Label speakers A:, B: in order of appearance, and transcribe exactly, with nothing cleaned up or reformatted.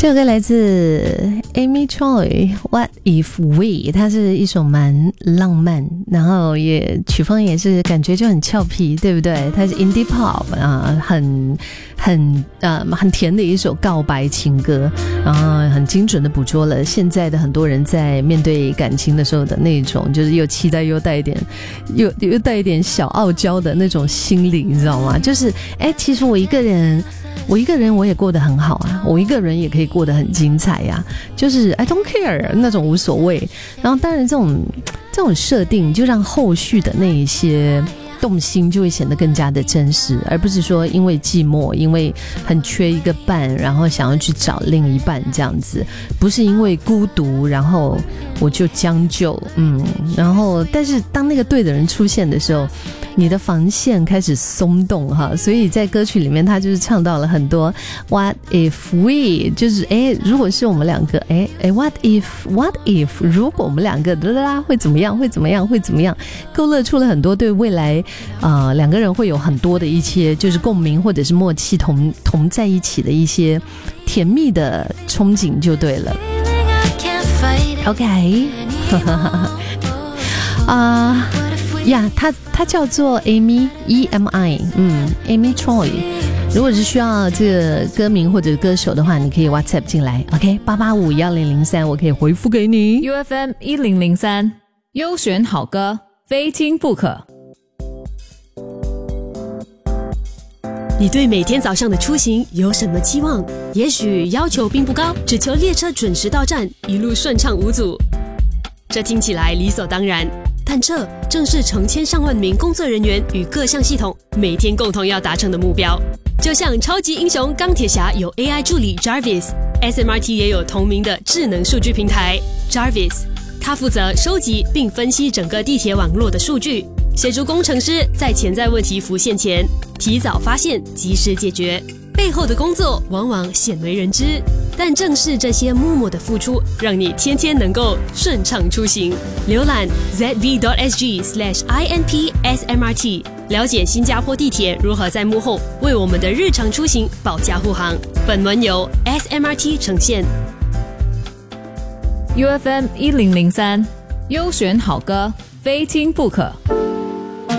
A: 这首歌来自 Amy Choi What If We， 它是一首蛮浪漫，然后也曲风也是感觉就很俏皮，对不对？它是 indie pop 啊，很很呃很甜的一首告白情歌，然后很精准的捕捉了现在的很多人在面对感情的时候的那种，就是又期待又带一点又又带一点小傲娇的那种心理，你知道吗？就是哎，其实我一个人。我一个人我也过得很好啊，我一个人也可以过得很精彩呀、啊，就是 I don't care 那种无所谓。然后当然这种这种设定就让后续的那一些动心就会显得更加的真实，而不是说因为寂寞，因为很缺一个伴，然后想要去找另一半这样子，不是因为孤独，然后我就将就，嗯，然后但是当那个对的人出现的时候，你的防线开始松动哈，所以在歌曲里面他就是唱到了很多 What if we， 就是哎，如果是我们两个，哎哎 What if What if 如果我们两个啦啦会怎么样会怎么样会怎么样，勾勒出了很多对未来呃两个人会有很多的一些就是共鸣或者是默契同同在一起的一些甜蜜的憧憬就对了。 OK 啊、uh, 呀、yeah, 他他叫做 Amy E M I 嗯 Amy Choi， 如果是需要这个歌名或者歌手的话，你可以 WhatsApp 进来 OK 八八五一零零三，我可以回复给你。
B: U F M 一零零三优选好歌非听不可。
C: 你对每天早上的出行有什么期望？也许要求并不高，只求列车准时到站，一路顺畅无阻。这听起来理所当然，但这正是成千上万名工作人员与各项系统每天共同要达成的目标。就像超级英雄钢铁侠有 A I 助理 Jarvis， S M R T 也有同名的智能数据平台 Jarvis， 它负责收集并分析整个地铁网络的数据，协助工程师在潜在问题浮现前提早发现，及时解决。背后的工作往往鲜为人知，但正是这些默默的付出，让你天天能够顺畅出行。浏览 z v dot s g slash i n p s m r t， 了解新加坡地铁如何在幕后为我们的日常出行保驾护航。本文由 S M R T 呈现。
B: U F M 一零零三优选好歌非听不可。